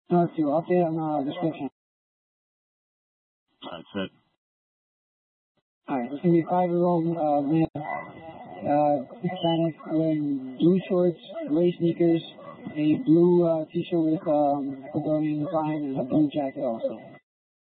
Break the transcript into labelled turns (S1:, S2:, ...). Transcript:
S1: North 2. Update on description.
S2: That's it.
S1: Alright, it's going to be a 5-year-old male. Hispanic, wearing blue shorts, gray sneakers, a blue t-shirt with Bavarian design, and a blue jacket also.